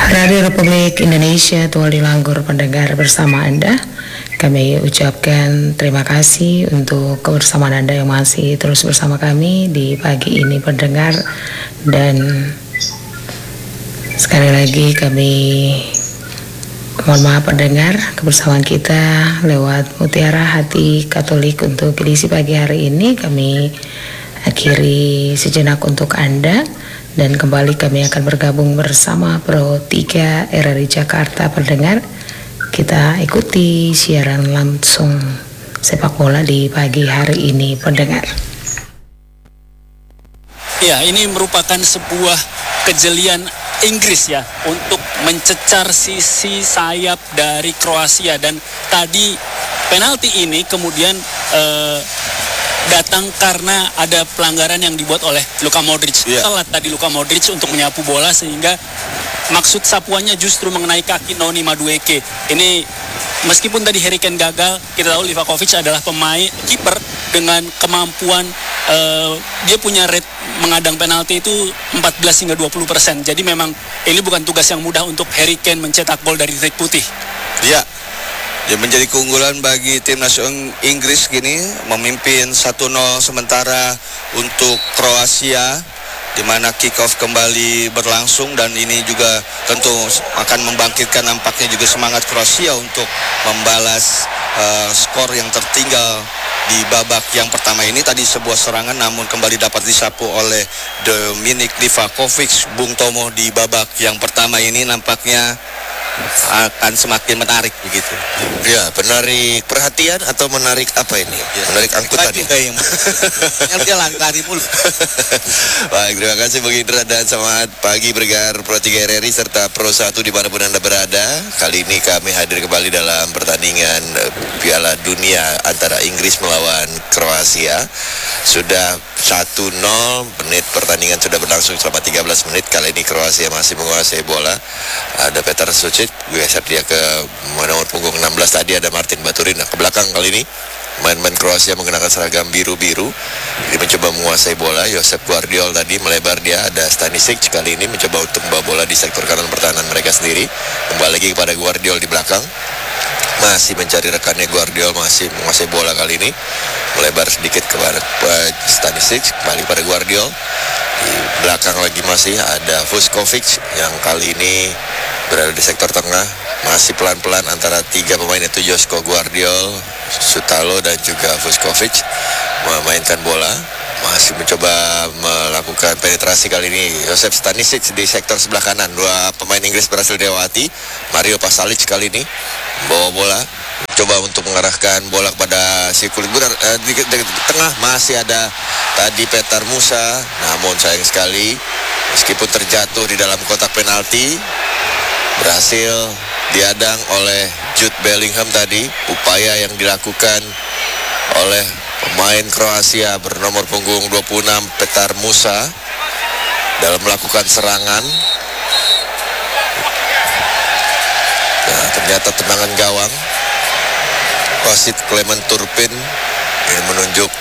Radio Republik Indonesia, Tuali Langgur pendengar bersama Anda. Kami ucapkan terima kasih untuk kebersamaan Anda yang masih terus bersama kami di pagi ini pendengar. Dan sekali lagi kami mohon maaf pendengar, kebersamaan kita lewat Mutiara Hati Katolik untuk edisi pagi hari ini kami akhiri sejenak untuk Anda. Dan kembali kami akan bergabung bersama Pro 3 RRI Jakarta pendengar. Kita ikuti siaran langsung sepak bola di pagi hari ini pendengar. Ya, ini merupakan sebuah kejelian Inggris ya untuk mencecar sisi sayap dari Kroasia. Dan tadi penalti ini kemudian datang karena ada pelanggaran yang dibuat oleh Luka Modric. Telat tadi Luka Modric untuk menyapu bola sehingga maksud sapuannya justru mengenai kaki Noni Madueke. Ini meskipun tadi Harry Kane gagal, kita tahu Livakovic adalah pemain kiper dengan kemampuan dia punya rate mengadang penalti itu 14 hingga 20%. Jadi memang ini bukan tugas yang mudah untuk Harry Kane mencetak gol dari titik putih. Ya. Dia menjadi keunggulan bagi tim nasional Inggris kini memimpin 1-0 sementara untuk Kroasia, di mana kick off kembali berlangsung, dan ini juga tentu akan membangkitkan nampaknya juga semangat Kroasia untuk membalas skor yang tertinggal di babak yang pertama ini. Tadi sebuah serangan namun kembali dapat disapu oleh Dominik Livakovic. Bung Tomo, di babak yang pertama ini nampaknya akan semakin menarik begitu. Ya, menarik perhatian atau menarik apa ini? Ya. Menarik angkutan. Yang dia langkari mulu. Baik, terima kasih Bung Indra dan selamat pagi pendengar Pro 3 RRI serta Pro 1 dimanapun Anda berada. Kali ini kami hadir kembali dalam pertandingan Piala Dunia antara Inggris melawan Kroasia. Sudah 1-0, menit pertandingan sudah berlangsung selama 13 menit. Kali ini Kroasia masih menguasai bola. Ada Petar Sucic, geser dia ke nomor punggung 16 tadi ada Martin Baturin. Nah, ke belakang kali ini main-main Kroasia menggunakan seragam biru-biru. Dia mencoba menguasai bola. Josep Guardiol tadi melebar, dia ada Stanisic kali ini mencoba untuk membawa bola di sektor kanan pertahanan mereka sendiri. Kembali lagi kepada Guardiol di belakang. Masih mencari rekannya Guardiol, masih menguasai bola kali ini. Melebar sedikit kepada Stanisic, kembali pada Guardiol. Di belakang lagi masih ada Vuskovic yang kali ini berada di sektor tengah. Masih pelan-pelan antara tiga pemain itu Josko Guardiol, Sutalo dan juga Vuskovic memainkan bola. Masih mencoba melakukan penetrasi kali ini Josep Stanisic di sektor sebelah kanan. Dua pemain Inggris berhasil dilewati. Mario Pasalic kali ini membawa bola, coba untuk mengarahkan bola kepada si kulit benar. Di tengah masih ada tadi Petar Musa, namun sayang sekali meskipun terjatuh di dalam kotak penalti berhasil diadang oleh Jude Bellingham tadi. Upaya yang dilakukan oleh pemain Kroasia bernomor punggung 26 Petar Musa dalam melakukan serangan. Nah, ternyata tendangan gawang. Wasit Clement Turpin ini menunjuk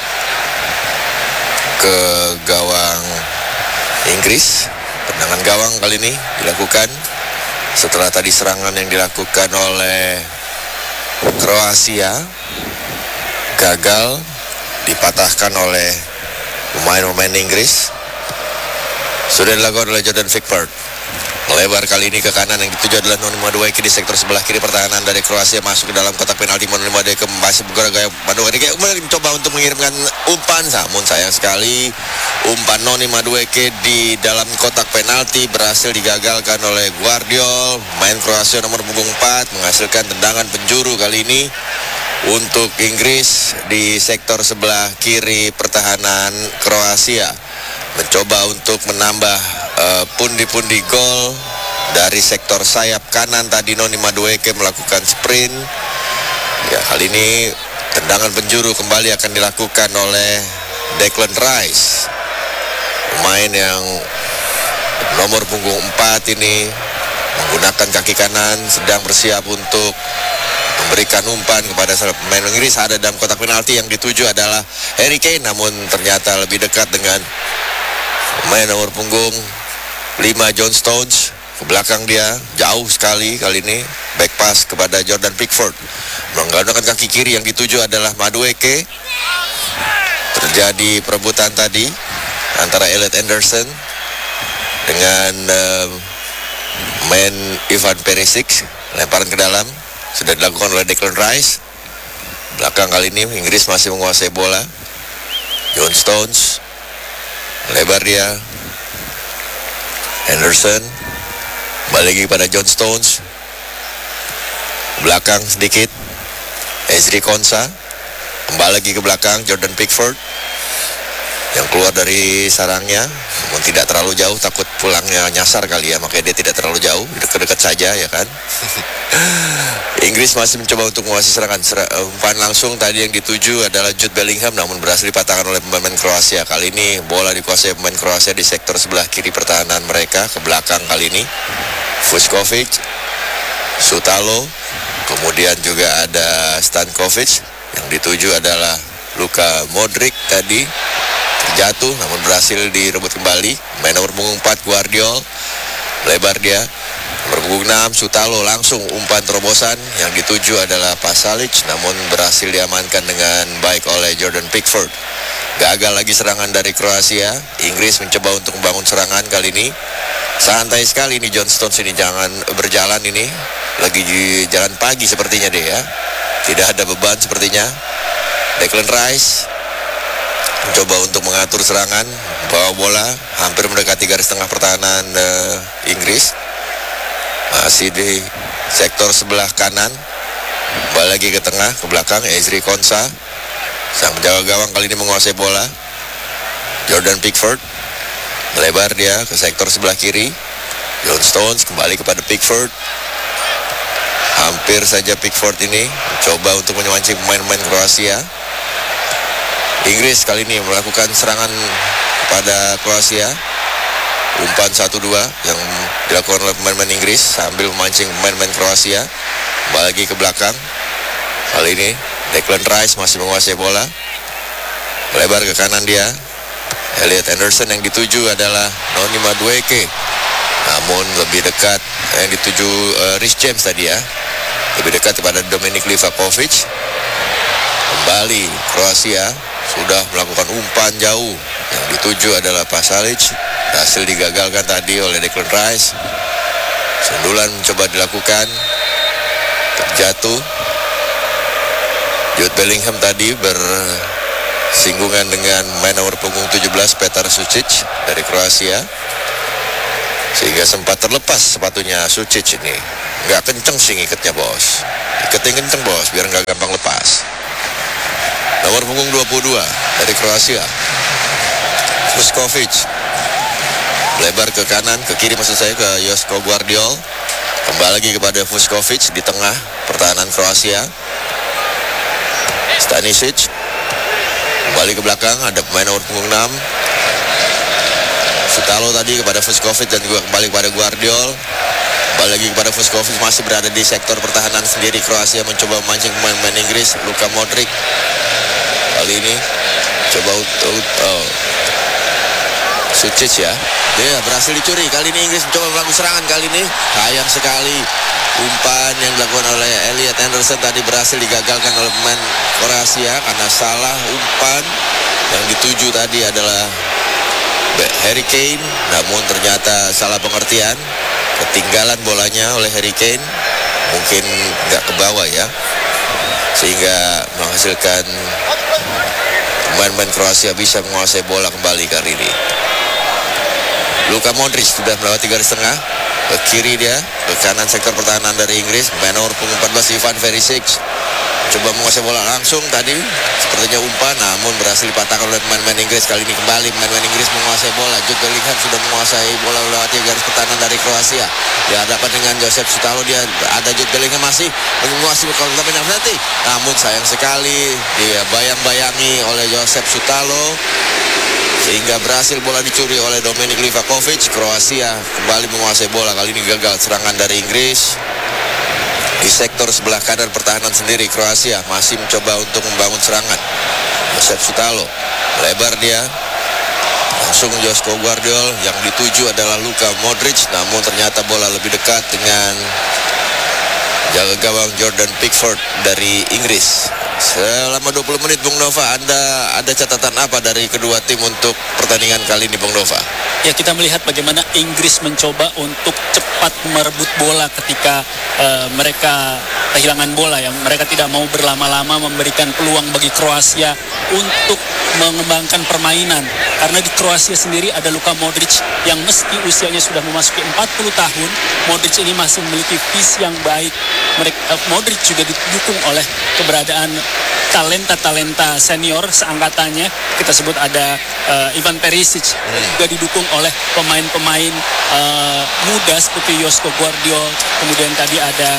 ke gawang Inggris. Tendangan gawang kali ini dilakukan setelah tadi serangan yang dilakukan oleh Kroasia gagal, dipatahkan oleh pemain-pemain Inggris. Sudah dilakukan oleh Jordan Pickford. Melebar kali ini ke kanan, yang dituju adalah Noni Madueke di sektor sebelah kiri pertahanan dari Kroasia, masuk ke dalam kotak penalti. Noni Madueke masih bergerak gaya Madueke kemudian mencoba untuk mengirimkan umpan, namun sayang sekali umpan Noni Madueke di dalam kotak penalti berhasil digagalkan oleh Guardiol. Main Kroasia nomor punggung 4 menghasilkan tendangan penjuru kali ini untuk Inggris di sektor sebelah kiri pertahanan Kroasia. Mencoba untuk menambah pundi-pundi gol dari sektor sayap kanan tadi. Noni Madueke melakukan sprint. Ya, kali ini tendangan penjuru kembali akan dilakukan oleh Declan Rice, pemain yang nomor punggung 4 ini menggunakan kaki kanan sedang bersiap untuk memberikan umpan kepada pemain Inggris. Ada dalam kotak penalti, yang dituju adalah Harry Kane, namun ternyata lebih dekat dengan pemain nomor punggung 5 John Stones. ke belakang dia, jauh sekali kali ini, back pass kepada Jordan Pickford. Menggunakan kaki kiri yang dituju adalah Madueke. Terjadi perebutan tadi antara Elliot Anderson dengan main Ivan Perisic. Lemparan ke dalam sudah dilakukan oleh Declan Rice. Belakang kali ini Inggris masih menguasai bola. John Stones lebar dia, Anderson balik lagi pada John Stones, belakang sedikit Ezri Konsa, kembali lagi ke belakang Jordan Pickford yang keluar dari sarangnya, namun tidak terlalu jauh, takut pulangnya nyasar kali ya, makanya dia tidak terlalu jauh, dekat-dekat saja ya kan. Inggris masih mencoba untuk menguasai serangan. Umpan langsung tadi yang dituju adalah Jude Bellingham, namun berhasil dipatahkan oleh pemain Kroasia. Kali ini bola dikuasai pemain Kroasia di sektor sebelah kiri pertahanan mereka, ke belakang kali ini Vuskovic, Sutalo, kemudian juga ada Stankovic. Yang dituju adalah Luka Modric tadi terjatuh namun berhasil direbut kembali. Main nomor punggung 4 Guardiol, lebar dia. Nomor punggung 6 Sutalo, langsung umpan terobosan, yang dituju adalah Pasalic namun berhasil diamankan dengan baik oleh Jordan Pickford. Gagal lagi serangan dari Kroasia. Inggris mencoba untuk membangun serangan kali ini. Santai sekali ini John Stones ini, jangan berjalan ini. Lagi di jalan pagi sepertinya dia ya. Tidak ada beban sepertinya. Declan Rice mencoba untuk mengatur serangan, bawa bola hampir mendekati garis tengah pertahanan Inggris. Masih di sektor sebelah kanan. Balik lagi ke tengah, ke belakang Ezri Konsa. Sang penjaga gawang kali ini menguasai bola. Jordan Pickford melebar dia ke sektor sebelah kiri. John Stones kembali kepada Pickford. Hampir saja Pickford ini mencoba untuk memancing pemain-pemain Kroasia. Inggris kali ini melakukan serangan kepada Kroasia. Umpan 1-2 yang dilakukan oleh pemain-pemain Inggris sambil memancing pemain-pemain Kroasia. Kembali lagi ke belakang. Kali ini Declan Rice masih menguasai bola. Melebar ke kanan dia. Elliot Anderson, yang dituju adalah Noni Madueke. Namun lebih dekat yang dituju Rhys James tadi ya. Lebih dekat kepada Dominik Livakovic. Kembali Kroasia sudah melakukan umpan jauh. Yang dituju adalah Pasalic. Hasil digagalkan tadi oleh Declan Rice. Sundulan mencoba dilakukan, terjatuh. Jude Bellingham tadi bersinggungan dengan main nomor punggung 17 Petar Sucic dari Kroasia, sehingga sempat terlepas sepatunya Sucic ini. Nggak kenceng sih ngikatnya bos. Iketin kenceng bos biar nggak gampang lepas. Nomor punggung 22 dari Kroasia, Vuskovic lebar ke kanan, ke kiri maksud saya, ke Josko Guardiol. Kembali lagi kepada Vuskovic di tengah pertahanan Kroasia. Stanisic kembali ke belakang, ada pemain nomor punggung 6 Sutalo tadi kepada Vuskovic dan juga kembali kepada Guardiol. Kembali lagi kepada Vuskovic, masih berada di sektor pertahanan sendiri. Kroasia mencoba memancing pemain-pemain Inggris. Luka Modric kali ini coba Sucic ya. Dia berhasil dicuri. Kali ini Inggris mencoba melakukan serangan kali ini. Sayang sekali umpan yang dilakukan oleh Elliot Anderson tadi berhasil digagalkan oleh pemain Kroasia karena salah umpan. Yang dituju tadi adalah Harry Kane, namun ternyata salah pengertian. Ketinggalan bolanya oleh Harry Kane. Mungkin nggak ke bawah ya, sehingga menghasilkan pemain-pemain Kroasia bisa menguasai bola kembali kali ini. Luka Modric sudah melewati garis tengah, ke kiri dia, ke kanan sektor pertahanan dari Inggris. Pemain nomor punggung 14 Ivan Perisic coba menguasai bola langsung tadi, sepertinya umpan, namun berhasil dipatahkan oleh pemain-pemain Inggris. Kali ini kembali pemain-pemain Inggris menguasai bola. Jude Bellingham sudah menguasai bola melewati garis pertahanan dari Kroasia. Di hadapan dengan Joseph Sutalo, dia ada Jude Bellingham masih menguasai bola nanti. Namun sayang sekali dia bayang-bayangi oleh Joseph Sutalo, sehingga berhasil bola dicuri oleh Dominik Livakovic. Kroasia kembali menguasai bola. Kali ini gagal serangan dari Inggris. Di sektor sebelah kanan pertahanan sendiri, Kroasia masih mencoba untuk membangun serangan. Joseph Sutalo lebar dia, Langsung Josko Guardiol, yang dituju adalah Luka Modric, namun ternyata bola lebih dekat dengan jaga gawang Jordan Pickford dari Inggris. Selama 20 menit Bung Nova, Anda ada catatan apa dari kedua tim untuk pertandingan kali ini Bung Nova? Ya, kita melihat bagaimana Inggris mencoba untuk cepat merebut bola ketika mereka kehilangan bola, yang mereka tidak mau berlama-lama memberikan peluang bagi Kroasia untuk mengembangkan permainan. Karena di Kroasia sendiri ada Luka Modric yang meski usianya sudah memasuki 40 tahun, Modric ini masih memiliki visi yang baik. Modric juga didukung oleh keberadaan talenta-talenta senior seangkatannya. Kita sebut ada Ivan Perisic, juga didukung oleh pemain-pemain muda seperti Josko Guardiol, kemudian tadi ada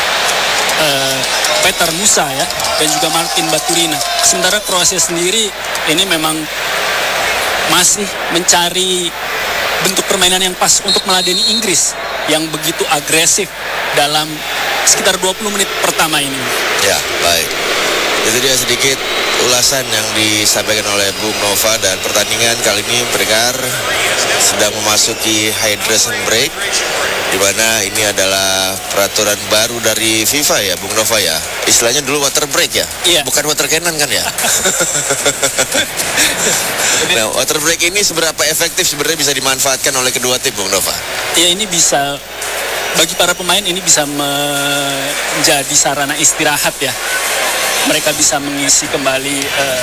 Petar Musa ya, dan juga Martin Baturina. Sementara Kroasia sendiri ini memang masih mencari bentuk permainan yang pas untuk meladeni Inggris yang begitu agresif dalam sekitar 20 menit pertama ini. Ya, baik. Itu dia sedikit ulasan yang disampaikan oleh Bung Nova, dan pertandingan kali ini pendengar sedang memasuki hydration break, di mana ini adalah peraturan baru dari FIFA ya Bung Nova ya. Istilahnya dulu water break ya? Iya. Bukan water cannon kan ya? Nah, water break ini seberapa efektif sebenarnya bisa dimanfaatkan oleh kedua tim Bung Nova? Ya, ini bisa bagi para pemain, ini bisa menjadi sarana istirahat ya. Mereka bisa mengisi kembali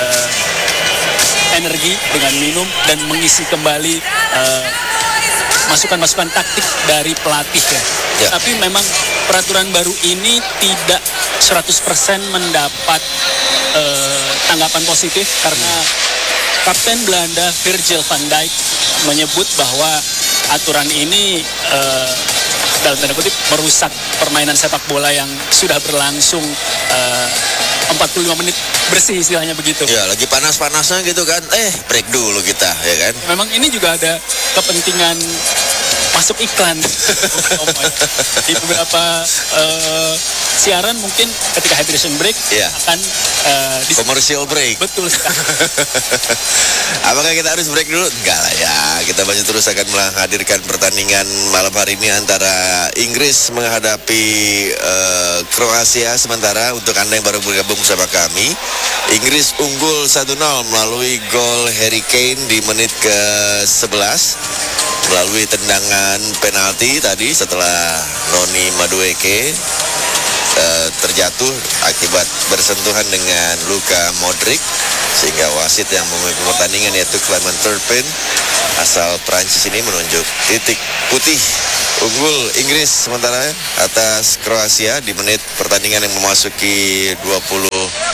energi dengan minum dan mengisi kembali masukan-masukan taktik dari pelatih ya. Tapi memang peraturan baru ini tidak 100% mendapat tanggapan positif karena Kapten Belanda Virgil van Dijk menyebut bahwa aturan ini dalam tanda kutip merusak permainan sepak bola yang sudah berlangsung 45 menit bersih, istilahnya begitu. Ya, lagi panas-panasnya gitu kan, break dulu kita, ya kan? Memang ini juga ada kepentingan masuk iklan di beberapa siaran. Mungkin ketika hydration break akan commercial break. Betul sekali. Apakah kita harus break dulu? Enggak lah ya, kita masih terus akan menghadirkan pertandingan malam hari ini antara Inggris menghadapi Kroasia. Sementara untuk Anda yang baru bergabung bersama kami, Inggris unggul 1-0 melalui gol Harry Kane di menit ke-11 melalui tendangan penalti tadi setelah Noni Madueke terjatuh akibat bersentuhan dengan Luka Modric, sehingga wasit yang memimpin pertandingan yaitu Clement Turpin asal Prancis ini menunjuk titik putih unggul Inggris sementara atas Kroasia di menit pertandingan yang memasuki 24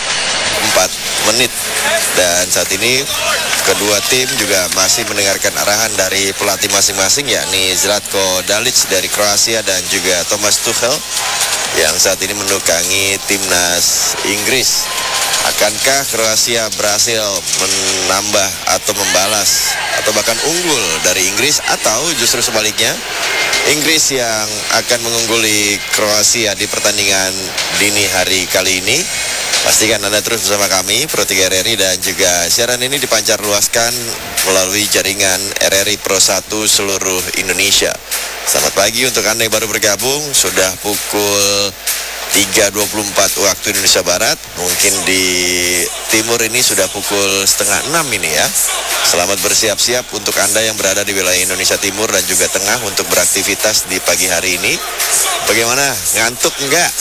menit. Dan saat ini kedua tim juga masih mendengarkan arahan dari pelatih masing-masing, yakni Zlatko Dalic dari Kroasia dan juga Thomas Tuchel yang saat ini menunggangi timnas Inggris. Akankah Kroasia berhasil menambah atau membalas atau bahkan unggul dari Inggris, atau justru sebaliknya Inggris yang akan mengungguli Kroasia di pertandingan dini hari kali ini? Pastikan Anda terus bersama kami, Pro 3 RRI, dan juga siaran ini dipancar luaskan melalui jaringan RRI Pro 1 seluruh Indonesia. Selamat pagi untuk Anda yang baru bergabung, sudah pukul 3.24 waktu Indonesia Barat. Mungkin di timur ini sudah pukul 5:30 ini ya. Selamat bersiap-siap untuk Anda yang berada di wilayah Indonesia Timur dan juga Tengah untuk beraktivitas di pagi hari ini. Bagaimana? Ngantuk enggak?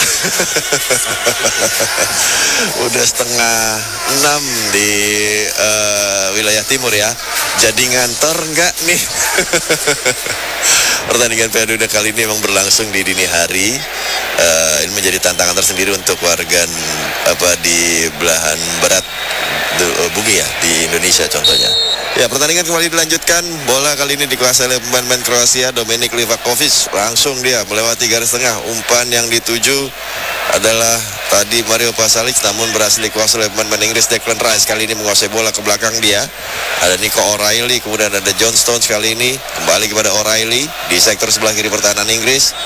Udah 5:30 di wilayah timur ya. Jadi ngantor enggak nih? Pertandingan Piala Dunia kali ini memang berlangsung di dini hari. Ini menjadi tantangan tersendiri untuk warga di belahan barat bumi ya, di Indonesia contohnya. Ya, pertandingan kembali dilanjutkan. Bola kali ini dikuasai oleh pemain Kroasia, Dominik Livakovic. Langsung dia melewati garis tengah. Umpan yang dituju adalah tadi Mario Pasalic, namun berhasil dikuasai oleh pemain Inggris. Declan Rice kali ini menguasai bola ke belakang dia. Ada Nico O'Reilly, kemudian ada John Stones kali ini kembali kepada O'Reilly di sektor sebelah kiri pertahanan Inggris.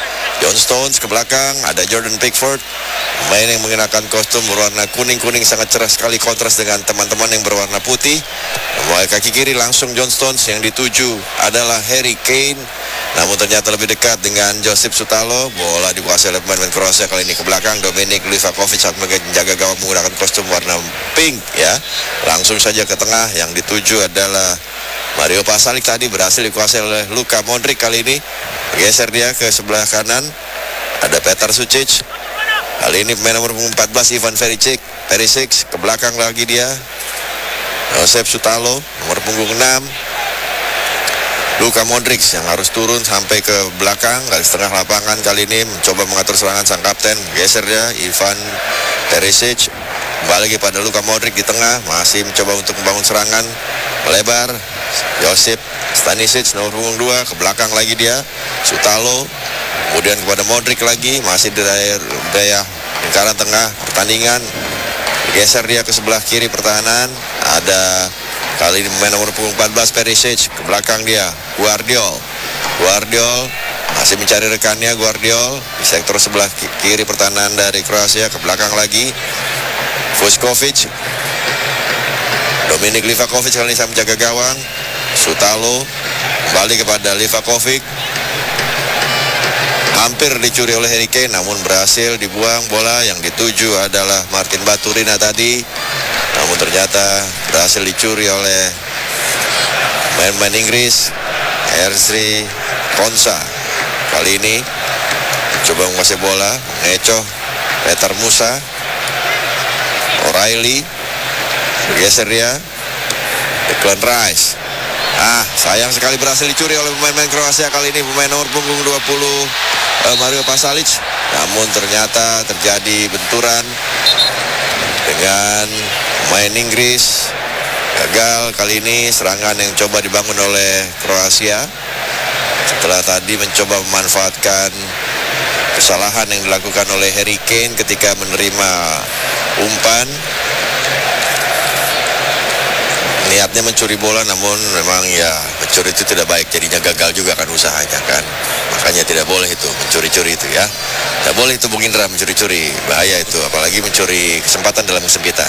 John Stones ke belakang, ada Jordan Pickford, pemain yang mengenakan kostum berwarna kuning-kuning sangat cerah sekali kontras dengan teman-teman yang berwarna putih. Mulai kaki kiri langsung John Stones, yang dituju adalah Harry Kane, namun ternyata lebih dekat dengan Josip Sutalo. Bola dikuasai oleh pemain Kroasia, kali ini ke belakang Dominik Livakovic saat menjaga gawang menggunakan kostum warna pink ya. Langsung saja ke tengah, yang dituju adalah Mario Pasalic, tadi berhasil dikuasai oleh Luka Modric. Kali ini geser dia ke sebelah kanan, ada Petar Sucic. Kali ini pemain nomor 14 Ivan Perisic ke belakang lagi dia. Josep Sutalo nomor punggung 6. Luka Modric yang harus turun sampai ke belakang garis tengah lapangan, kali ini mencoba mengatur serangan sang kapten. Geser dia Ivan Perisic, kembali lagi pada Luka Modric di tengah, masih mencoba untuk membangun serangan melebar. Josip Stanisic nomor punggung 2 ke belakang lagi dia. Sutalo, kemudian kepada Modric lagi, masih di daya lingkaran tengah pertandingan. Geser dia ke sebelah kiri pertahanan, ada kali ini pemain nomor punggung 14 Perisic, ke belakang dia Guardiol masih mencari rekannya. Guardiol di sektor sebelah kiri pertahanan dari Kroasia, ke belakang lagi Vuskovic. Dominik Livakovic kali ini saya menjaga gawang. Sutalo kembali kepada Livakovic, hampir dicuri oleh Harry Kane namun berhasil dibuang. Bola yang dituju adalah Martin Baturina tadi, namun ternyata berhasil dicuri oleh pemain Inggris Erzri Konsa. Kali ini coba menguasai bola, mengecoh Petar Musa. O'Reilly bergeser dia, Declan Rice. Sayang sekali berhasil dicuri oleh pemain Kroasia. Kali ini pemain nomor punggung 20 Mario Pasalic, namun ternyata terjadi benturan dengan pemain Inggris. Gagal kali ini serangan yang coba dibangun oleh Kroasia setelah tadi mencoba memanfaatkan kesalahan yang dilakukan oleh Harry Kane ketika menerima umpan. Niatnya mencuri bola, namun memang ya mencuri itu tidak baik, jadinya gagal juga kan usahanya kan. Makanya tidak boleh itu mencuri-curi itu ya. Tidak boleh itu Bung Indra mencuri-curi, bahaya itu, apalagi mencuri kesempatan dalam kesempitan.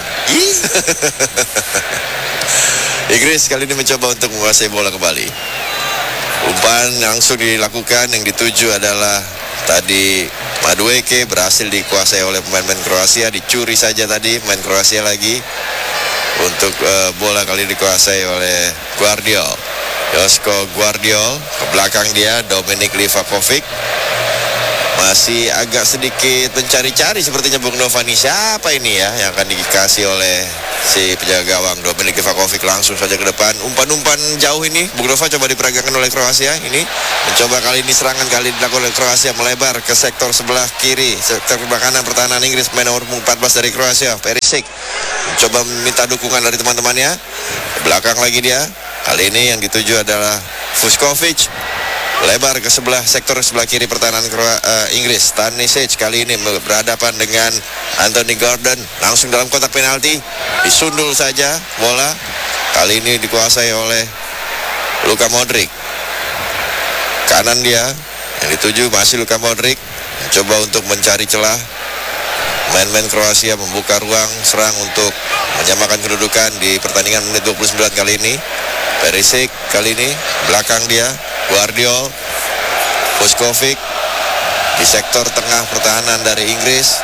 Inggris kali ini mencoba untuk menguasai bola kembali. Umpan langsung dilakukan, yang dituju adalah tadi Madueke, berhasil dikuasai oleh pemain Kroasia, dicuri saja tadi pemain Kroasia lagi. Untuk bola kali dikuasai oleh Guardiol. Josko Guardiol, ke belakang dia Dominik Livakovic. Masih agak sedikit mencari-cari sepertinya Bung Novani, siapa ini ya yang akan dikasih oleh si penjaga gawang Dominik Livakovic. Langsung saja ke depan, umpan-umpan jauh ini Bung Nova coba diperagakan oleh Kroasia. Ini mencoba kali ini serangan kali dilakukan oleh Kroasia, melebar ke sektor sebelah kiri, sektor sebelah kanan pertahanan Inggris. Pemain nomor 14 dari Kroasia Perisic coba meminta dukungan dari teman-temannya. Belakang lagi dia, kali ini yang dituju adalah Vuskovic, lebar ke sebelah sektor sebelah kiri pertahanan Inggris. Stanisic kali ini berhadapan dengan Anthony Gordon, langsung dalam kotak penalti, disundul saja bola. Kali ini dikuasai oleh Luka Modric. Kanan dia, yang dituju masih Luka Modric, mencoba untuk mencari celah. Main-main Kroasia membuka ruang serang untuk menyamakan kedudukan di pertandingan menit 29 kali ini. Perisic kali ini belakang dia, Guardiol, Vuskovic di sektor tengah pertahanan dari Inggris.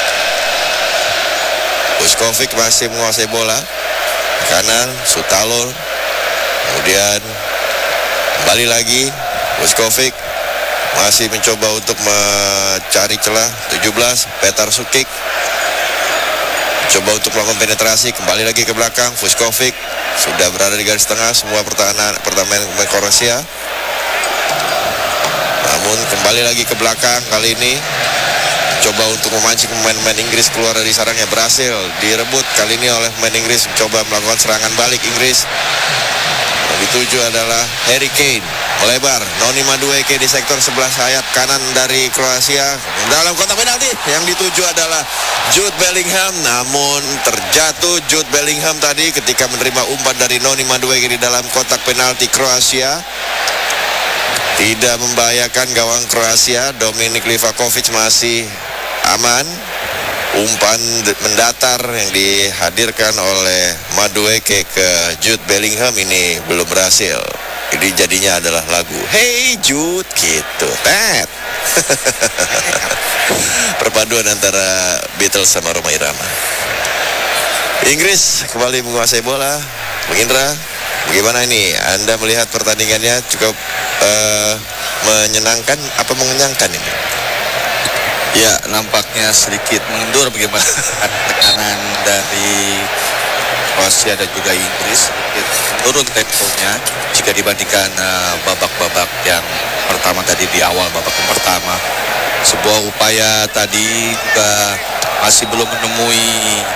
Vuskovic masih menguasai bola kanan, Sutalo, kemudian kembali lagi Vuskovic masih mencoba untuk mencari celah. 17 Petar Sukic coba untuk melakukan penetrasi, kembali lagi ke belakang. Vuskovic sudah berada di garis tengah semua pertahanan Kroasia, namun kembali lagi ke belakang. Kali ini coba untuk memancing pemain-pemain Inggris keluar dari sarangnya, berhasil direbut kali ini oleh pemain Inggris, mencoba melakukan serangan balik Inggris. Yang dituju adalah Harry Kane, melebar Noni Madueke di sektor sebelah sayap kanan dari Kroasia dalam kotak penalti. Yang dituju adalah Jude Bellingham, namun terjatuh Jude Bellingham tadi ketika menerima umpan dari Noni Madueke di dalam kotak penalti Kroasia. tidak membahayakan gawang Kroasia. Dominik Livakovic masih aman. Umpan mendatar yang dihadirkan oleh Madueke ke Jude Bellingham ini belum berhasil. Jadi jadinya adalah lagu Hey Jude gitu. Tet. Perpaduan antara Beatles sama Rhoma Irama. Inggris kembali menguasai bola. Bung Indra, bagaimana ini? Anda melihat pertandingannya cukup menyenangkan apa mengenyangkan ini? Ya, nampaknya sedikit mengendur bagaimana tekanan dari Kroasia dan juga Inggris, sedikit turun temponya jika dibandingkan babak-babak yang pertama tadi di awal babak yang pertama. Sebuah upaya tadi juga masih belum menemui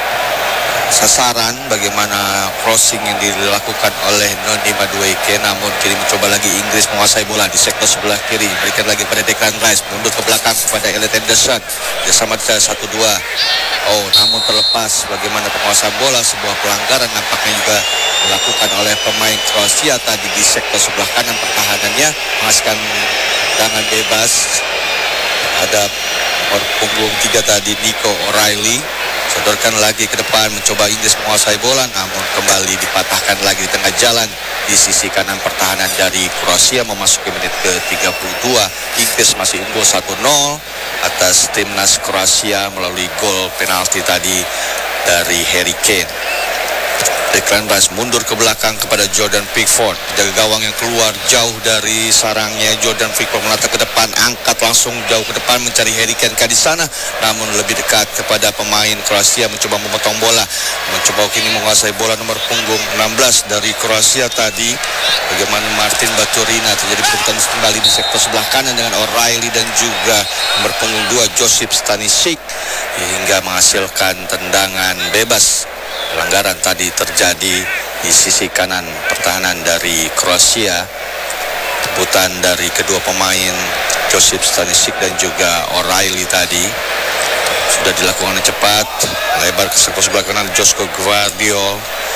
sasaran bagaimana crossing yang dilakukan oleh Noni Madueke, namun kini mencoba lagi Inggris menguasai bola di sektor sebelah kiri, berikan lagi pada Declan Rice, mundur ke belakang kepada Elliot Anderson, bersama 1-2. Namun terlepas bagaimana penguasaan bola, sebuah pelanggaran nampaknya juga dilakukan oleh pemain Kroasia tadi di sektor sebelah kanan pertahanannya, menghasilkan tendangan bebas. Ada nomor punggung 3 tadi Nico O'Reilly, sodorkan lagi ke depan, mencoba Inggris menguasai bola, namun kembali dipatahkan lagi di tengah jalan di sisi kanan pertahanan dari Kroasia. Memasuki menit ke-32, Inggris masih unggul 1-0 atas timnas Kroasia melalui gol penalti tadi dari Harry Kane. Declan Rice mundur ke belakang kepada Jordan Pickford, jaga gawang yang keluar jauh dari sarangnya. Jordan Pickford menatap ke depan, angkat langsung jauh ke depan mencari Harry Kane di sana, namun lebih dekat kepada pemain Kroasia, mencoba memotong bola, mencoba kini menguasai bola nomor punggung 16 dari Kroasia tadi. Bagaimana Martin Baturina terjadi perebutan kembali di sektor sebelah kanan dengan O'Reilly dan juga nomor punggung 2 Josip Stanisic hingga menghasilkan tendangan bebas. Pelanggaran tadi terjadi di sisi kanan pertahanan dari Kroasia. Rebutan dari kedua pemain Josip Stanisic dan juga O'Reilly tadi sudah dilakukan cepat, lebar ke sektor sebelah kanan Josko Gvardiol.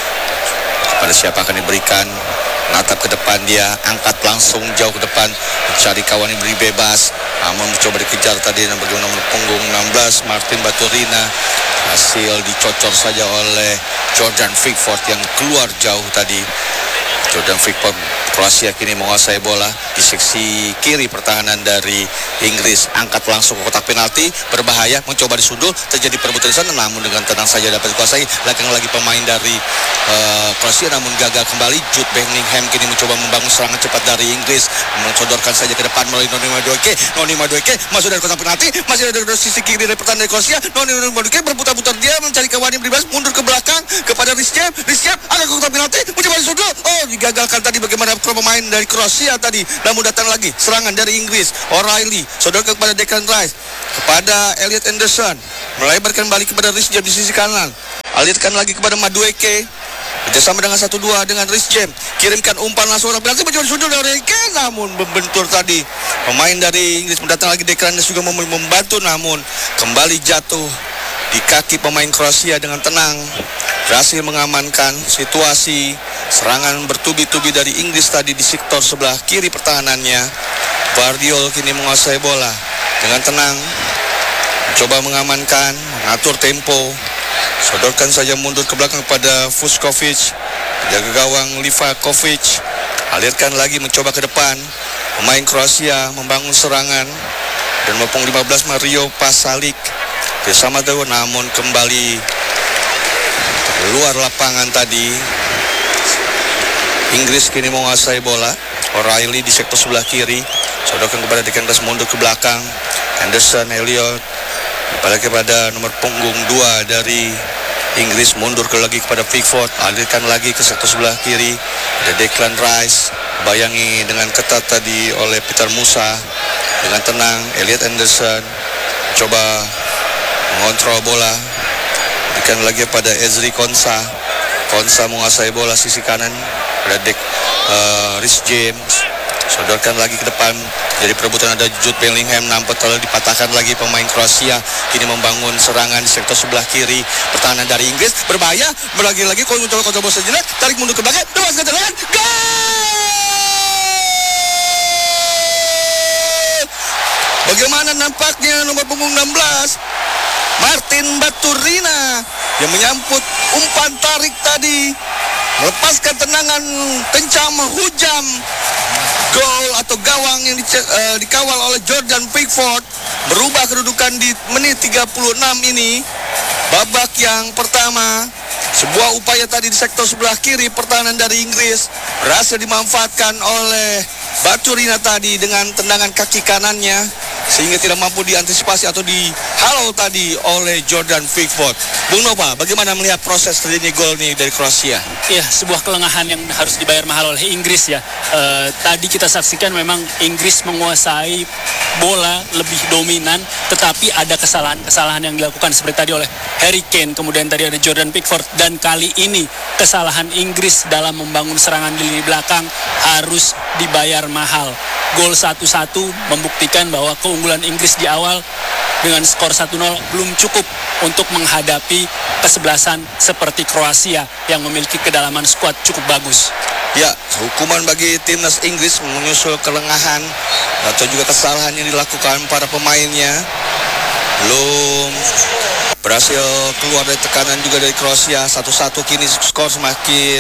Kepada siapa akan diberikan? Natap ke depan, dia angkat langsung jauh ke depan mencari kawan yang beri bebas, namun mencoba dikejar tadi dan bagaimana nomor punggung 16 Martin Baturina hasil dicocor saja oleh Jordan Pickford yang keluar jauh tadi. Jordan Pickford, Kroasia kini menguasai bola di seksi kiri pertahanan dari Inggris, angkat langsung ke kotak penalti, berbahaya, mencoba disundul, terjadi perebutan di sana, namun dengan tenang saja dapat dikuasai. Belakang lagi pemain dari Kroasia, namun gagal kembali. Jude Bellingham kini mencoba membangun serangan cepat dari Inggris, mensodorkan saja ke depan melalui Noni Madueke. Noni Madueke masuk dari kotak penalti, masih ada di sisi kiri dari pertahanan dari Kroasia. Noni Madueke berputar-putar, dia mencari kawan yang bebas, mundur ke belakang kepada Rhys James, ada ke kotak penalti, mencoba disundul. Digagalkan tadi bagaimana pemain dari Kroasia tadi, namun datang lagi serangan dari Inggris. O'Reilly sodorkan kepada Declan Rice, kepada Elliot Anderson, melebarkan balik kepada Rhys James di sisi kanan, alirkan lagi kepada Madueke, kerjasama dengan 1-2 dengan Rhys James, kirimkan umpan langsung berarti mencoba disundul dari Kane, namun membentur tadi pemain dari Inggris. Mendatang lagi Declan Rice juga membantu, namun kembali jatuh di kaki pemain Kroasia dengan tenang, berhasil mengamankan situasi. Serangan bertubi-tubi dari Inggris tadi di sektor sebelah kiri pertahanannya. Gvardiol kini menguasai bola dengan tenang, mencoba mengamankan, mengatur tempo, sodorkan saja mundur ke belakang pada Vuskovic, jaga gawang Livakovic, alirkan lagi mencoba ke depan. Pemain Kroasia membangun serangan dan mempung 15 Mario Pasalic bersama Dewa, namun kembali luar lapangan tadi. Inggris kini menguasai bola. O'Reilly di sektor sebelah kiri, sodorkan kepada Declan Rice, mundur ke belakang. Anderson, Elliot, balik kepada nomor punggung 2 dari Inggris, mundur lagi kepada Pickford, alirkan lagi ke sektor sebelah kiri. Ada Declan Rice, bayangi dengan ketat tadi oleh Peter Musa. Dengan tenang, Elliot Anderson coba mengontrol bola, berikan lagi pada Ezri Konsa. Konsa menguasai bola sisi kanan, ada Rhys James, sodorkan lagi ke depan, jadi perebutan ada Jude Bellingham, nampak telah dipatahkan lagi pemain Kroasia. Kini membangun serangan di sektor sebelah kiri pertahanan dari Inggris, berbahaya, lagi-lagi kalau mencoba kontrol bola sejenak, tarik mundur ke belakang, lepas ke depan, gol! Bagaimana nampaknya nomor punggung 16 Martin Baturina yang menyambut umpan tarik tadi, melepaskan tendangan kencang menghujam gol atau gawang yang dikawal oleh Jordan Pickford, berubah kedudukan di menit 36 ini. Babak yang pertama, sebuah upaya tadi di sektor sebelah kiri pertahanan dari Inggris berhasil dimanfaatkan oleh Baturina tadi dengan tendangan kaki kanannya, sehingga tidak mampu diantisipasi atau dihalau tadi oleh Jordan Pickford. Bung Nova, bagaimana melihat proses terjadinya gol ini dari Kroasia? Ya, sebuah kelengahan yang harus dibayar mahal oleh Inggris ya. Tadi kita saksikan memang Inggris menguasai bola lebih dominan, tetapi ada kesalahan-kesalahan yang dilakukan seperti tadi oleh Harry Kane, kemudian tadi ada Jordan Pickford, dan kali ini kesalahan Inggris dalam membangun serangan di lini belakang harus dibayar mahal. Gol 1-1 membuktikan bahwa keunggulan Inggris di awal dengan skor 1-0 belum cukup untuk menghadapi kesebelasan seperti Kroasia yang memiliki kedalaman skuad cukup bagus. Ya, hukuman bagi timnas Inggris menyusul kelengahan atau juga kesalahan yang dilakukan para pemainnya. Belum berhasil keluar dari tekanan juga dari Kroasia. 1-1 kini skor semakin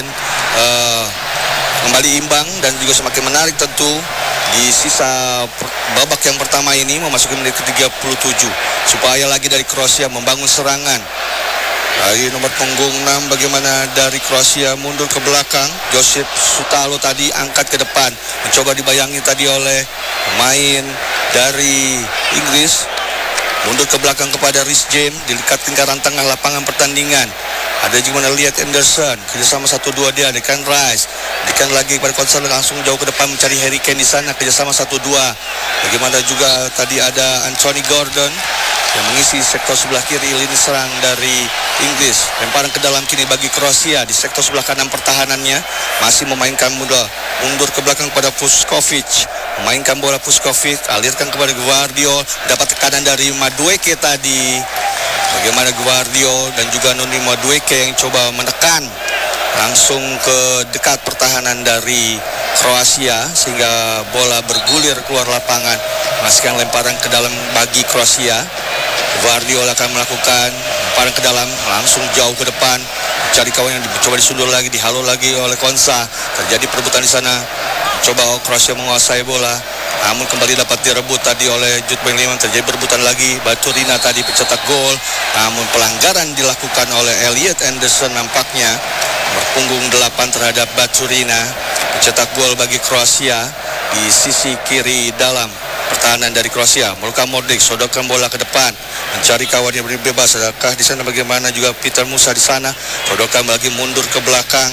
kembali imbang dan juga semakin menarik tentu di sisa babak yang pertama ini memasuki menit ke-37. Supaya lagi dari Kroasia membangun serangan. Dari nomor punggung 6 bagaimana dari Kroasia mundur ke belakang. Josip Sutalo tadi angkat ke depan, mencoba dibayangi tadi oleh pemain dari Inggris. Mundur ke belakang kepada Reece James, dekat lingkaran tengah lapangan pertandingan. Ada juga Elliot Anderson, kerjasama 1-2 dia, Declan Rice. Dekan lagi kepada Konsa, langsung jauh ke depan mencari Harry Kane di sana, kerjasama 1-2. Bagaimana juga tadi ada Anthony Gordon yang mengisi sektor sebelah kiri lini serang dari Inggris. Lemparan ke dalam kini bagi Kroasia di sektor sebelah kanan pertahanannya, masih memainkan mundur ke belakang kepada Puskovic. Memainkan bola Puskovic, alirkan kepada Gvardiol, dapat tekanan dari Madueke tadi. Bagaimana Gvardiol dan juga Noni Madueke yang coba menekan langsung ke dekat pertahanan dari Kroasia, sehingga bola bergulir keluar lapangan. Masukkan lemparan ke dalam bagi Kroasia. Gvardiol akan melakukan lemparan ke dalam, langsung jauh ke depan, cari kawan yang dicoba disundur lagi, dihalau lagi oleh Konsa. Terjadi perebutan di sana, coba Kroasia menguasai bola, namun kembali dapat direbut tadi oleh Jude Bellingham. Terjadi perebutan lagi, Baturina tadi pencetak gol, namun pelanggaran dilakukan oleh Elliot Anderson nampaknya. Berpunggung 8 terhadap Baturina, pencetak gol bagi Kroasia di sisi kiri dalam pertahanan dari Kroasia. Luka Modric sodorkan bola ke depan, mencari kawan yang bebas. Adakah di sana bagaimana juga Peter Musa di sana, sodorkan lagi mundur ke belakang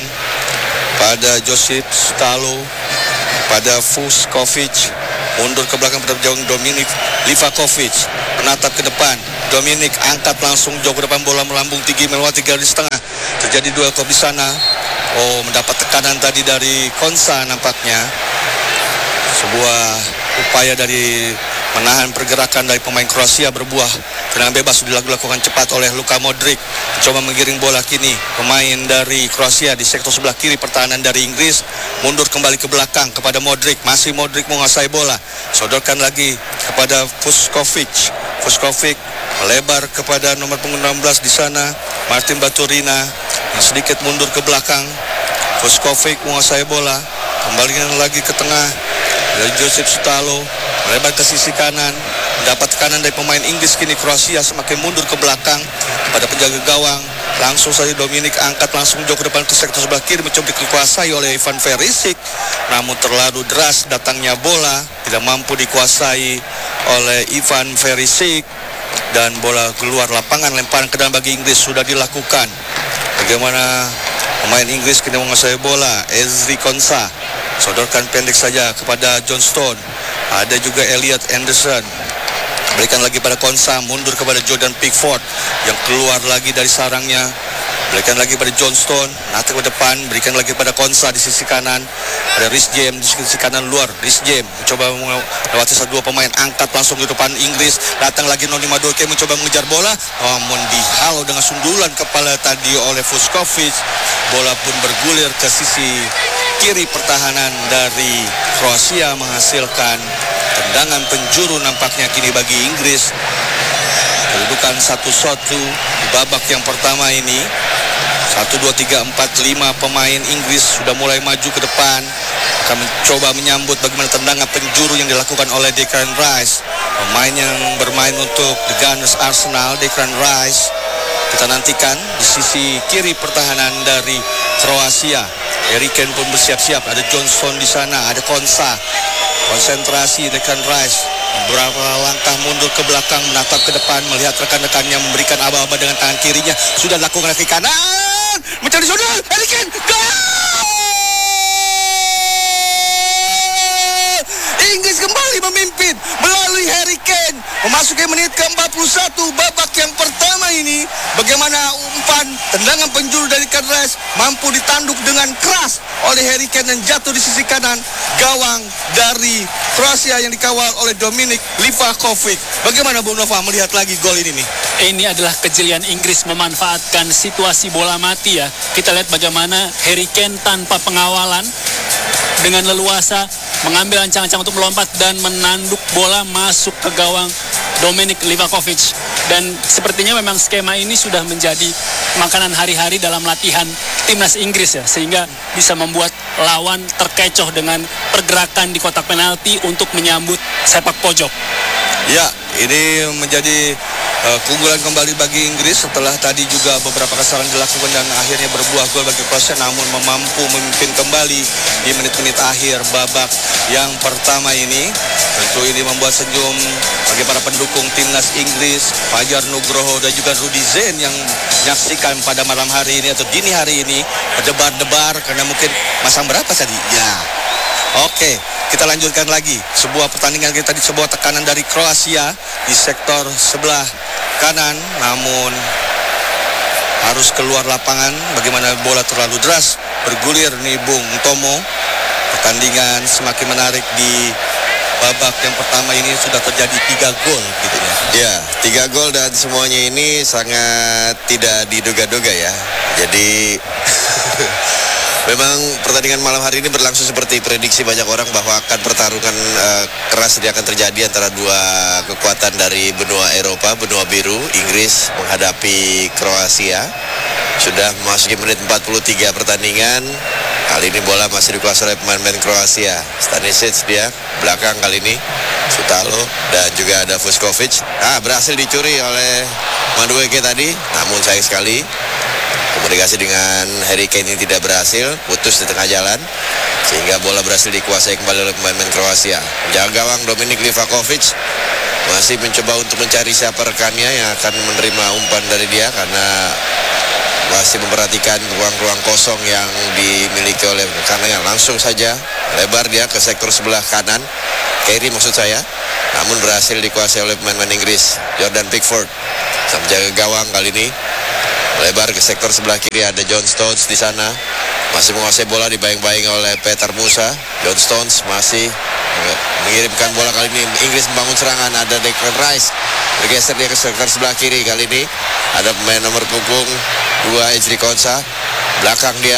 pada Josip Stallo, pada Puskovic, mundur ke belakang pada jauh Dominik Livakovic, menatap ke depan. Dominik angkat langsung jauh ke depan, bola melambung tinggi melewati garis tengah. Terjadi duel di sana. Mendapat tekanan tadi dari Konsa nampaknya. Sebuah upaya dari menahan pergerakan dari pemain Kroasia berbuah. Tendangan bebas sudah dilakukan cepat oleh Luka Modric. Mencoba menggiring bola kini pemain dari Kroasia di sektor sebelah kiri pertahanan dari Inggris. Mundur kembali ke belakang kepada Modric. Masih Modric menguasai bola. Sodorkan lagi kepada Puskovic. Puskovic melebar kepada nomor punggung 16 di sana, Martin Baturina, yang sedikit mundur ke belakang. Puskovic menguasai bola. Kembalikan lagi ke tengah dari Josip Stallo, melebar ke sisi kanan, mendapat tekanan dari pemain Inggris. Kini Kroasia semakin mundur ke belakang pada penjaga gawang. Langsung saja Dominik angkat langsung jauh ke depan ke sektor sebelah kiri, mencoba dikuasai oleh Ivan Perisic, namun terlalu deras datangnya bola, tidak mampu dikuasai oleh Ivan Perisic dan bola keluar lapangan. Lemparan ke dalam bagi Inggris sudah dilakukan. Bagaimana pemain Inggris kini menguasai bola, Ezri Konsa sodorkan pendek saja kepada John Stone. Ada juga Elliot Anderson, berikan lagi pada Konsa, mundur kepada Jordan Pickford yang keluar lagi dari sarangnya. Berikan lagi pada John Stone, nanti ke depan, berikan lagi pada Konsa di sisi kanan. Ada Reece James di sisi kanan luar. Reece James mencoba melewati dua pemain, angkat langsung di depan Inggris. Datang lagi Noni Madueke mencoba mengejar bola, namun dihalau dengan sundulan kepala tadi oleh Puskovic. Bola pun bergulir ke sisi kiri pertahanan dari Kroasia, menghasilkan tendangan penjuru nampaknya kini bagi Inggris. Kedudukan 1-1 di babak yang pertama ini. 1, 2, 3, 4, 5 pemain Inggris sudah mulai maju ke depan. Akan mencoba menyambut bagaimana tendangan penjuru yang dilakukan oleh Declan Rice. Pemain yang bermain untuk The Gunners Arsenal, Declan Rice. Kita nantikan di sisi kiri pertahanan dari Kroasia. Harry Kane pun bersiap-siap. Ada Johnstone di sana, ada Konsa. Konsentrasi Declan Rice. Beberapa langkah mundur ke belakang, menatap ke depan, melihat rekan-rekannya memberikan aba-aba dengan tangan kirinya. Sudah dilakukan kaki kanan, mencari sudut, Harry Kane, gol! Inggris kembali memimpin melalui Harry Kane. Memasuki menit ke-41 babak yang pertama ini. Bagaimana umpan tendangan penjuru dari Rice mampu ditanduk dengan keras oleh Harry Kane dan jatuh di sisi kanan gawang dari Kroasia yang dikawal oleh Dominik Livakovic. Bagaimana Bung Nova melihat lagi gol ini nih? Ini adalah kejelian Inggris memanfaatkan situasi bola mati ya. Kita lihat bagaimana Harry Kane tanpa pengawalan dengan leluasa mengambil ancang-ancang untuk melompat dan menanduk bola masuk ke gawang Dominik Livakovic. Dan sepertinya memang skema ini sudah menjadi makanan hari-hari dalam latihan timnas Inggris ya, sehingga bisa membuat lawan terkecoh dengan pergerakan di kotak penalti untuk menyambut sepak pojok. Ya, ini menjadi keunggulan kembali bagi Inggris setelah tadi juga beberapa kesalahan dilakukan dan akhirnya berbuah gol bagi Kroasia, namun mampu memimpin kembali di menit-menit akhir babak yang pertama ini. Tentu ini membuat senyum bagi para pendukung timnas Inggris, Fajar Nugroho dan juga Rudy Zain yang menyaksikan pada malam hari ini atau dini hari ini berdebar-debar karena mungkin masang berapa tadi? Ya. Oke, kita lanjutkan lagi sebuah pertandingan kita di sebuah tekanan dari Kroasia di sektor sebelah kanan, namun harus keluar lapangan. Bagaimana bola terlalu deras bergulir nih Bung Tomo. Pertandingan semakin menarik di babak yang pertama ini sudah terjadi 3 gol gitu ya. Ya, 3 gol dan semuanya ini sangat tidak diduga-duga ya. Jadi memang pertandingan malam hari ini berlangsung seperti prediksi banyak orang bahwa akan pertarungan keras yang akan terjadi antara dua kekuatan dari benua Eropa, benua biru. Inggris menghadapi Kroasia. Sudah memasuki menit 43 pertandingan. Kali ini bola masih dikuasai oleh pemain-pemain Kroasia. Stanisic dia belakang kali ini, Sutalo dan juga ada Vuskovic. Berhasil dicuri oleh Madueke tadi, namun sayang sekali komunikasi dengan Harry Kane ini tidak berhasil, putus di tengah jalan, sehingga bola berhasil dikuasai kembali oleh pemain Kroasia. Jaga gawang Dominik Livakovic masih mencoba untuk mencari siapa rekannya yang akan menerima umpan dari dia, karena masih memperhatikan ruang-ruang kosong yang dimiliki oleh rekannya. Langsung saja lebar dia ke sektor sebelah kanan, kiri maksud saya, namun berhasil dikuasai oleh pemain Inggris. Jordan Pickford sang jaga gawang kali ini lebar ke sektor sebelah kiri, ada John Stones di sana, masih menguasai bola, dibayang-bayang oleh Peter Musa. John Stones masih mengirimkan bola, kali ini Inggris membangun serangan, ada Declan Rice bergeser dia ke sektor sebelah kiri. Kali ini ada pemain nomor punggung 2 Ezri Konsa, belakang dia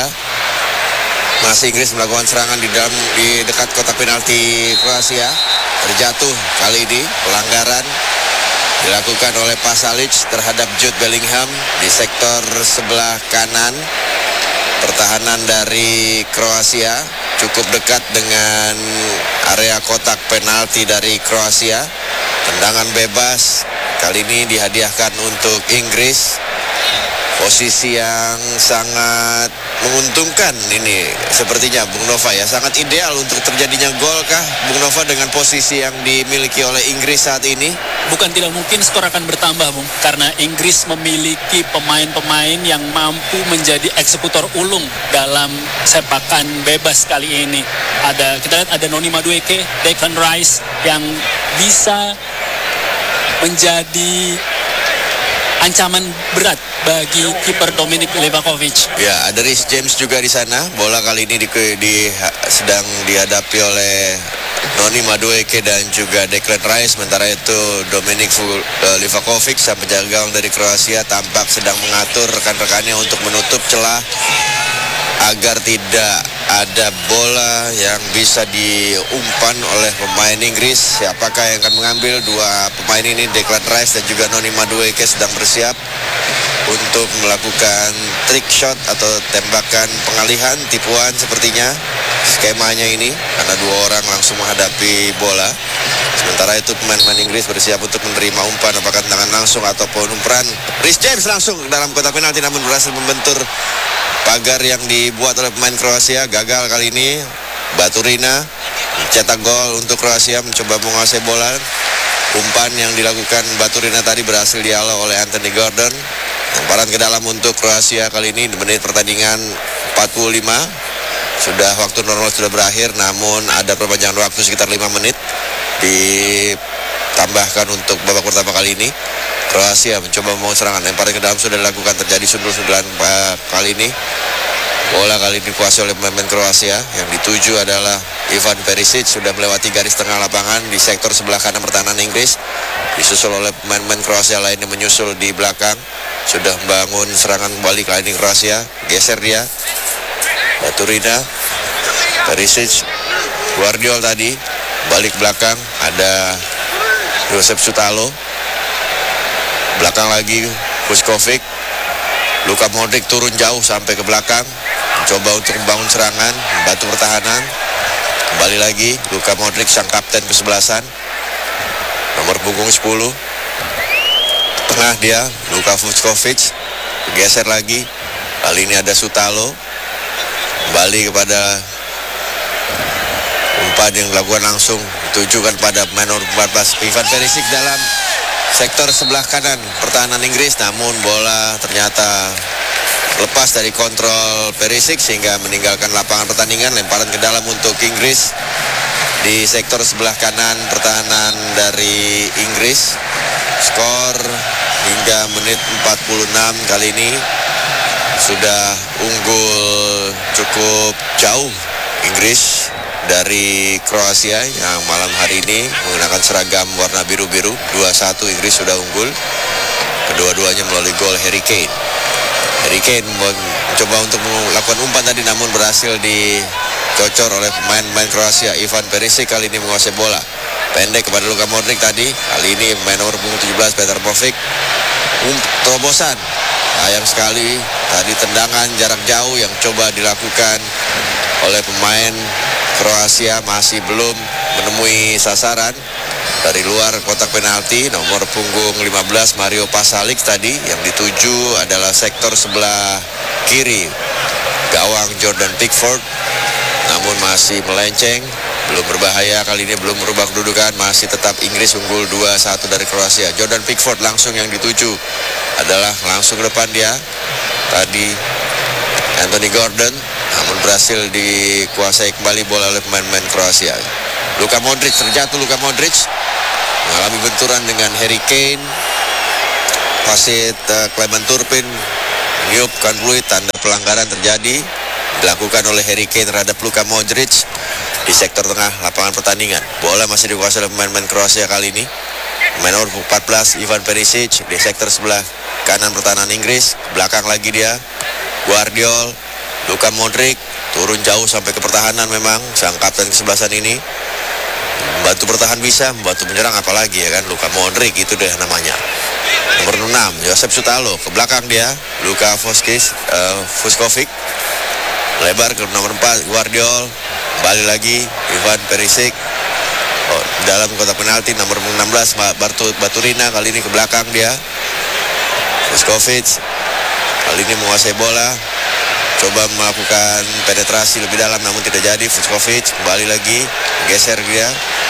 masih Inggris melakukan serangan di dekat kotak penalti Kroasia. Terjatuh kali ini, pelanggaran dilakukan oleh Pasalic terhadap Jude Bellingham di sektor sebelah kanan. Pertahanan dari Kroasia cukup dekat dengan area kotak penalti dari Kroasia. Tendangan bebas kali ini dihadiahkan untuk Inggris. Posisi yang sangat menguntungkan ini sepertinya Bung Nova ya, sangat ideal untuk terjadinya gol kah Bung Nova dengan posisi yang dimiliki oleh Inggris saat ini? Bukan tidak mungkin skor akan bertambah Bung, karena Inggris memiliki pemain-pemain yang mampu menjadi eksekutor ulung dalam sepakan bebas kali ini. Kita lihat ada Noni Madueke, Declan Rice yang bisa menjadi ancaman berat bagi kiper Dominik Livakovic. Ya, ada Reece James juga di sana. Bola kali ini sedang dihadapi oleh Noni Madueke dan juga Declan Rice. Sementara itu Dominik Livakovic, sang penjaga gawang dari Kroasia, tampak sedang mengatur rekan-rekannya untuk menutup celah agar tidak ada bola yang bisa diumpan oleh pemain Inggris. Siapakah yang akan mengambil? Dua pemain ini, Declan Rice dan juga Noni Madueke, sedang bersiap untuk melakukan trick shot atau tembakan pengalihan, tipuan sepertinya skemanya ini, karena dua orang langsung menghadapi bola. Sementara itu pemain-pemain Inggris bersiap untuk menerima umpan, apakah tendangan langsung ataupun umpan. Rhys James langsung dalam kotak penalti, namun berhasil membentur pagar yang dibuat oleh pemain Kroasia. Gagal kali ini. Baturina cetak gol untuk Kroasia, mencoba menguasai bola. Umpan yang dilakukan Baturina tadi berhasil dihalau oleh Anthony Gordon. Lemparan ke dalam untuk Kroasia kali ini di menit pertandingan 45. Sudah waktu normal sudah berakhir, namun ada perpanjangan waktu sekitar 5 menit ditambahkan untuk babak pertama kali ini. Kroasia mencoba membangun serangan, lemparan ke dalam sudah dilakukan, terjadi sundul-sundulan kali ini. Bola kali ini dikuasai oleh pemain Kroasia, yang dituju adalah Ivan Perisic, sudah melewati garis tengah lapangan di sektor sebelah kanan pertahanan Inggris. Disusul oleh pemain-pemain Kroasia lainnya menyusul di belakang. Sudah membangun serangan balik kali ini Kroasia, geser dia. Baturina, Perisic, Guardiol tadi, balik belakang, ada Josep Sutalo. Belakang lagi Vuskovic. Luka Modric turun jauh sampai ke belakang, mencoba untuk membangun serangan, membantu pertahanan. Kembali lagi Luka Modric, sang kapten kesebelasan, nomor punggung 10. Tengah dia Luka Vuskovic, geser lagi. Kali ini ada Sutalo. Kembali kepada umpan yang dilakukan langsung ditujukan pada pemain nomor 14 Ivan Perisic dalam sektor sebelah kanan pertahanan Inggris, namun bola ternyata lepas dari kontrol Perisic sehingga meninggalkan lapangan pertandingan. Lemparan ke dalam untuk Inggris di sektor sebelah kanan pertahanan dari Inggris. Skor hingga menit 46 kali ini sudah unggul cukup jauh Inggris dari Kroasia yang malam hari ini menggunakan seragam warna biru-biru. 2-1 Inggris sudah unggul, kedua-duanya melalui gol Harry Kane. Harry Kane mencoba untuk melakukan umpan tadi, namun berhasil dicocor oleh pemain Kroasia. Ivan Perisic kali ini menguasai bola, pendek kepada Luka Modric tadi. Kali ini pemain nomor punggung 17 Petar Bovic. Terobosan sayang sekali tadi, tendangan jarak jauh yang coba dilakukan oleh pemain Kroasia masih belum menemui sasaran. Dari luar kotak penalti nomor punggung 15 Mario Pasalic tadi, yang dituju adalah sektor sebelah kiri gawang Jordan Pickford, namun masih melenceng, belum berbahaya. Kali ini belum merubah kedudukan, masih tetap Inggris unggul 2-1 dari Kroasia. Jordan Pickford langsung yang dituju adalah langsung ke depan dia tadi Anthony Gordon, namun berhasil dikuasai kembali bola oleh pemain-pemain Kroasia. Luka Modric, terjatuh Luka Modric, mengalami benturan dengan Harry Kane. Wasit Clement Turpin meniupkan peluit, tanda pelanggaran terjadi dilakukan oleh Harry Kane terhadap Luka Modric di sektor tengah lapangan pertandingan. Bola masih dikuasai oleh pemain-pemain Kroasia kali ini. Pemain nomor 14 Ivan Perisic di sektor sebelah kanan pertahanan Inggris. Belakang lagi dia Guardiol. Luka Modric turun jauh sampai ke pertahanan, memang sang kapten kesebelasan ini. Membantu bertahan bisa, membantu menyerang apalagi ya kan. Luka Modric itu deh namanya. Nomor 6 Josep Sutalo, ke belakang dia Luka Vuskovic. Lebar ke nomor 4 Guardiol. Kembali lagi Ivan Perisic. Dalam kotak penalti nomor 16 Baturina, kali ini ke belakang dia Vuskovic. Kali ini menguasai bola, coba melakukan penetrasi lebih dalam namun tidak jadi. Vuskovic kembali lagi, geser dia,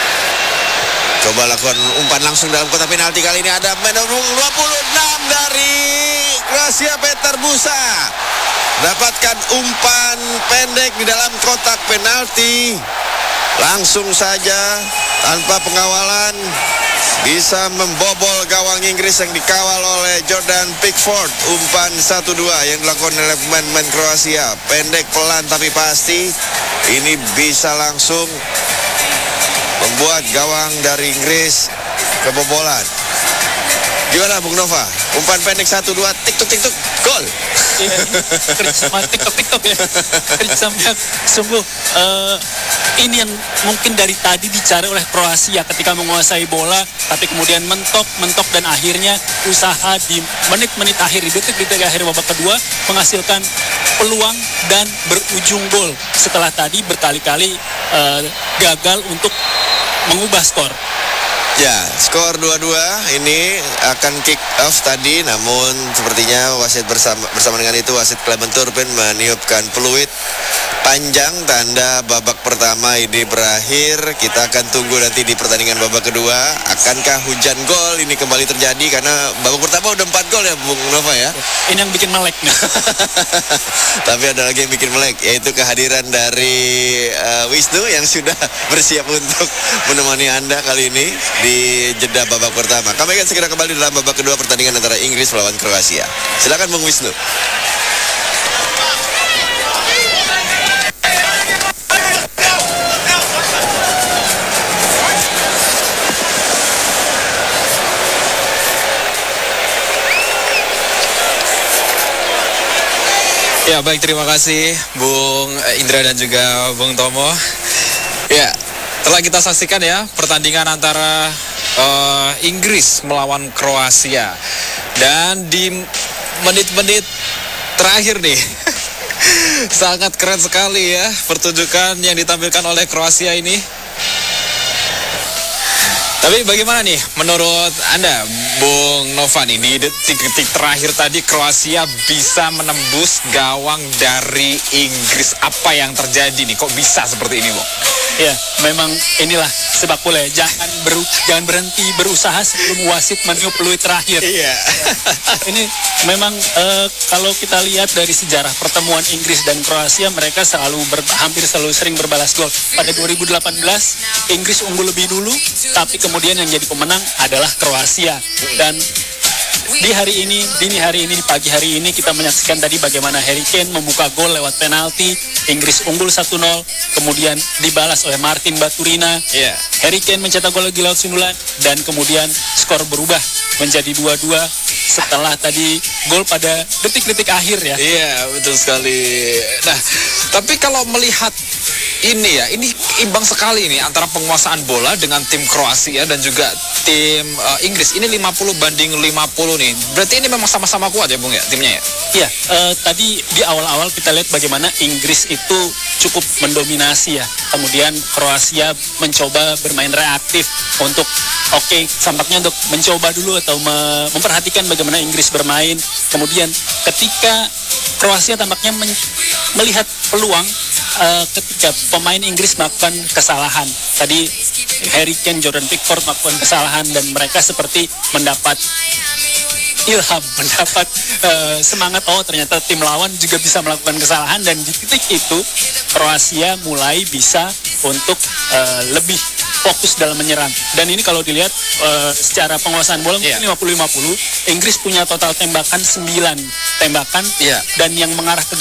coba lakukan umpan langsung dalam kotak penalti. Kali ini ada pemain nomor 26 dari Kroasia, Petar Busa, dapatkan umpan pendek di dalam kotak penalti. Langsung saja tanpa pengawalan bisa membobol gawang Inggris yang dikawal oleh Jordan Pickford. Umpan 1-2 yang dilakukan oleh pemain-pemain Kroasia, pendek pelan tapi pasti. Ini bisa langsung membuat gawang dari Inggris kebobolan. Gimana Bung Nova? Umpan pendek 1-2, tik-tuk, gol. Iya, kerja sama TikTok ya. Kerja sama yang sungguh ini yang mungkin dari tadi dicari oleh Kroasia ketika menguasai bola, tapi kemudian mentok dan akhirnya usaha di menit-menit akhir, di detik-detik akhir babak kedua menghasilkan peluang dan berujung gol setelah tadi berkali-kali gagal untuk mengubah skor. Ya, skor 2-2 ini akan kick off tadi, namun sepertinya wasit bersama dengan itu wasit Clement Turpin meniupkan peluit panjang tanda babak pertama ini berakhir. Kita akan tunggu nanti di pertandingan babak kedua, akankah hujan gol ini kembali terjadi, karena babak pertama udah 4 gol ya Bung Nova ya. Ini yang bikin melek nih. Tapi ada lagi yang bikin melek, yaitu kehadiran dari Wisnu yang sudah bersiap untuk menemani Anda kali ini di jeda babak pertama. Kami akan segera kembali dalam babak kedua pertandingan antara Inggris melawan Kroasia. Silakan Bung Wisnu. Ya baik, terima kasih Bung Indra dan juga Bung Tomo. Ya, telah kita saksikan ya pertandingan antara Inggris melawan Kroasia. Dan di menit-menit terakhir nih sangat keren sekali ya pertunjukan yang ditampilkan oleh Kroasia ini. Tapi bagaimana nih menurut Anda, Bung Nova nih, di detik-detik terakhir tadi Kroasia bisa menembus gawang dari Inggris. Apa yang terjadi nih? Kok bisa seperti ini, Bung? Ya, memang inilah sepak bola. Jangan berhenti berusaha sebelum wasit meniup peluit terakhir. Iya. Ini memang kalau kita lihat dari sejarah pertemuan Inggris dan Kroasia, mereka hampir selalu sering berbalas gol. Pada 2018 Inggris unggul lebih dulu, tapi kemudian yang jadi pemenang adalah Kroasia. Dan di dini hari ini, di pagi hari ini kita menyaksikan tadi bagaimana Harry Kane membuka gol lewat penalti. Inggris unggul 1-0, kemudian dibalas oleh Martin Baturina. Yeah. Harry Kane mencetak gol lagi lewat sundulan, dan kemudian skor berubah menjadi 2-2 setelah tadi gol pada detik-detik akhir ya. Iya, betul sekali. Nah, tapi kalau melihat ini ya, ini imbang sekali nih antara penguasaan bola dengan tim Kroasia dan juga tim Inggris. Ini 50-50 nih. Berarti ini memang sama-sama kuat ya Bung ya, timnya ya? Iya, tadi di awal-awal kita lihat bagaimana Inggris itu cukup mendominasi ya. Kemudian Kroasia mencoba bermain reaktif untuk tampaknya untuk mencoba dulu atau memperhatikan bagaimana Inggris bermain. Kemudian ketika Kroasia tampaknya melihat peluang ketika pemain Inggris melakukan kesalahan. Tadi Harry Kane, Jordan Pickford melakukan kesalahan, dan mereka seperti mendapat ilham, mendapat semangat, ternyata tim lawan juga bisa melakukan kesalahan, dan di titik itu Kroasia mulai bisa untuk lebih fokus dalam menyerang. Dan ini kalau dilihat secara penguasaan bola mungkin 50-50. Inggris punya total tembakan 9 tembakan, dan yang mengarah ke